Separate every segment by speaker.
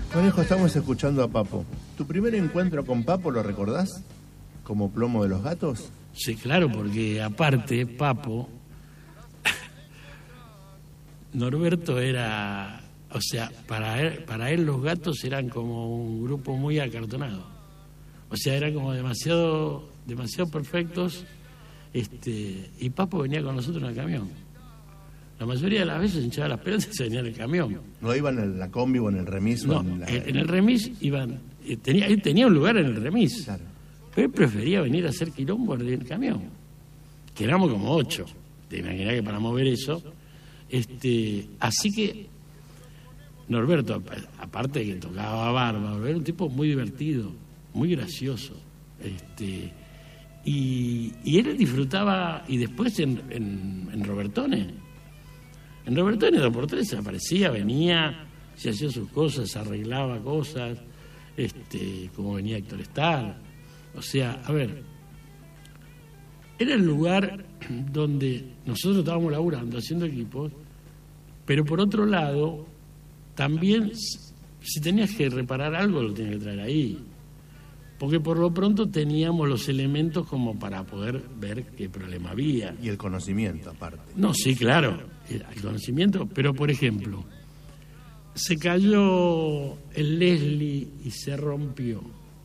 Speaker 1: Conejo, estamos escuchando a Papo. ¿Tu primer encuentro con Papo lo recordás? ¿Como Plomo de los Gatos?
Speaker 2: Sí, claro, porque aparte, Papo, Norberto era, o sea, para él los Gatos eran como un grupo muy acartonado. O sea, eran como demasiado perfectos, y Papo venía con nosotros en el camión. La mayoría de las veces hinchaba las pelotas y se venía en el camión.
Speaker 1: ¿No iban en la combi o en el remis?
Speaker 2: No, en el remis iban, él tenía un lugar en el remis.
Speaker 1: Claro.
Speaker 2: Pero él prefería venir a hacer quilombo en el camión, que éramos como 8. Te imaginás que para mover eso. Así que Norberto, aparte de que tocaba bárbaro, era un tipo muy divertido, muy gracioso. Y él disfrutaba, y después en Robertone. En Robertone 2x3 aparecía, venía, se hacía sus cosas, arreglaba cosas, como venía Héctor Starr. O sea, a ver, era el lugar donde nosotros estábamos laburando, haciendo equipos, pero por otro lado, también si tenías que reparar algo, lo tenías que traer ahí. Porque por lo pronto teníamos los elementos como para poder ver qué problema había.
Speaker 1: Y el conocimiento, aparte.
Speaker 2: No, sí, claro, el conocimiento, pero por ejemplo, se cayó el Leslie y se rompió.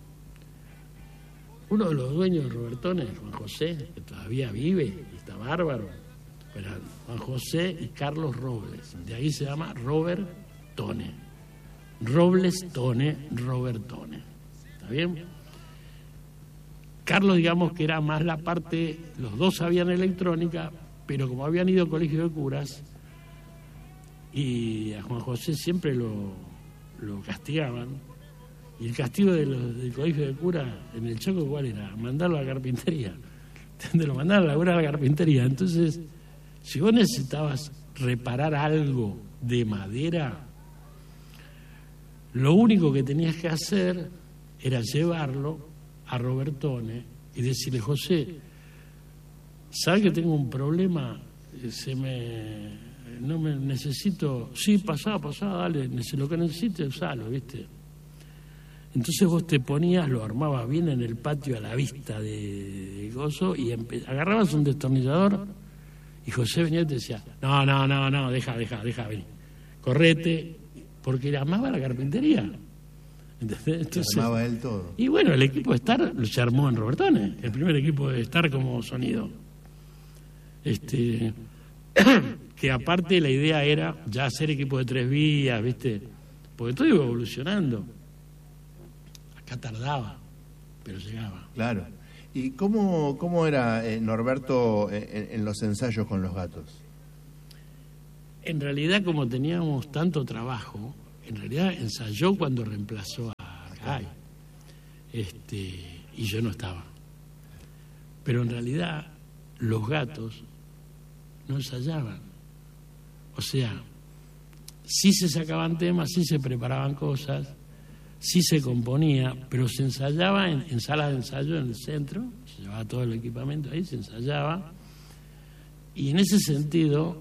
Speaker 2: Uno de los dueños de Robertone, Juan José, que todavía vive y está bárbaro, pero Juan José y Carlos Robles, de ahí se llama Robert Tone. Robles Tone, Robert Tone. ¿Está bien? Carlos, digamos que era más la parte, los dos sabían electrónica, pero como habían ido al colegio de curas, y a Juan José siempre lo castigaban, y el castigo del colegio de curas en el Chaco, ¿cuál era? Mandarlo a la carpintería. Lo mandaron a laburar a la carpintería. Entonces, si vos necesitabas reparar algo de madera, lo único que tenías que hacer era llevarlo a Robertone y decirle: José, ¿sabes que tengo un problema? No me necesito. Sí, pasá, dale, lo que necesites, usalo, ¿viste? Entonces vos te ponías, lo armabas bien en el patio a la vista de gozo y agarrabas un destornillador y José venía y te decía: no, deja, vení, correte, porque le amaba la carpintería. Entonces,
Speaker 1: armaba él todo.
Speaker 2: Y bueno, el equipo de Star se armó en Robertone, el primer equipo de Star como sonido. Que aparte la idea era ya hacer equipo de 3 vías, ¿viste? Porque todo iba evolucionando. Acá tardaba, pero llegaba.
Speaker 1: Claro. ¿Y cómo era Norberto en los ensayos con los Gatos?
Speaker 2: En realidad, como teníamos tanto trabajo, en realidad ensayó cuando reemplazó a Gay. Y yo no estaba. Pero en realidad los Gatos no ensayaban. O sea, sí se sacaban temas, sí se preparaban cosas, sí se componía, pero se ensayaba en salas de ensayo en el centro, se llevaba todo el equipamiento ahí, se ensayaba, y en ese sentido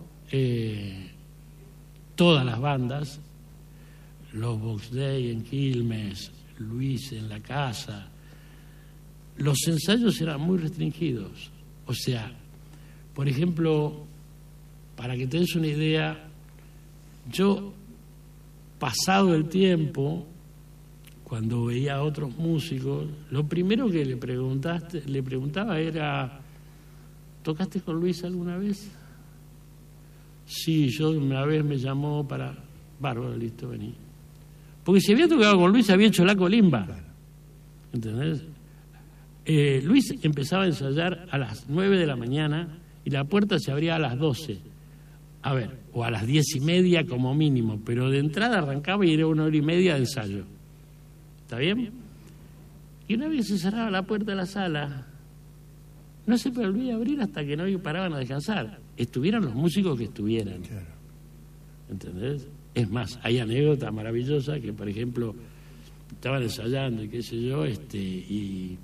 Speaker 2: todas las bandas, los Box Day en Quilmes, Luis en la casa, los ensayos eran muy restringidos. O sea, por ejemplo, para que te des una idea, yo, pasado el tiempo, cuando veía a otros músicos, lo primero que le preguntaba era: ¿tocaste con Luis alguna vez? Sí, yo una vez me llamó para... Bárbaro, listo, vení. Porque si había tocado con Luis, había hecho la colimba. ¿Entendés? Luis empezaba a ensayar a las 9 de la mañana y la puerta se abría a las 12. A ver, o a las 10:30 como mínimo, pero de entrada arrancaba y era 1 hora y media de ensayo. ¿Está bien? Y una vez se cerraba la puerta de la sala, no se volvía a abrir hasta que no paraban a descansar. Estuvieran los músicos que estuvieran.
Speaker 1: Claro.
Speaker 2: ¿Entendés? Es más, hay anécdotas maravillosas que, por ejemplo, estaban ensayando y qué sé yo, y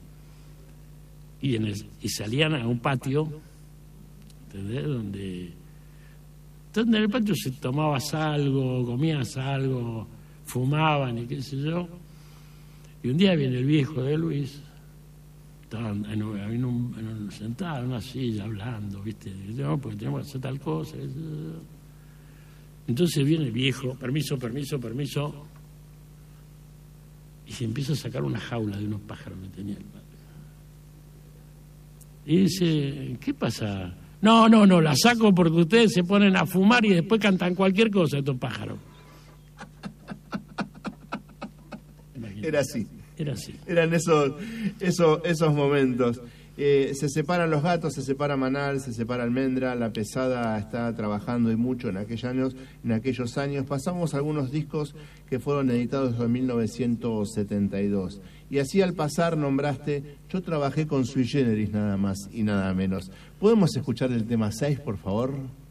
Speaker 2: salían a un patio, ¿entendés? Donde en el patio se tomabas algo, comías algo, fumaban y qué sé yo. Y un día viene el viejo de Luis, estaban sentado en una silla hablando, ¿viste? No, porque tenemos que hacer tal cosa. Entonces viene el viejo, permiso, y se empieza a sacar una jaula de unos pájaros que tenía el padre. Y dice, ¿qué pasa? No, la saco porque ustedes se ponen a fumar y después cantan cualquier cosa estos pájaros.
Speaker 1: Era así.
Speaker 2: Era así.
Speaker 1: Eran esos momentos. Se separan los gatos, se separa Manal, se separa Almendra, La Pesada está trabajando y mucho en aquellos años. Pasamos algunos discos que fueron editados en 1972. Y así al pasar nombraste, yo trabajé con Sui Generis nada más y nada menos. ¿Podemos escuchar el tema 6, por favor?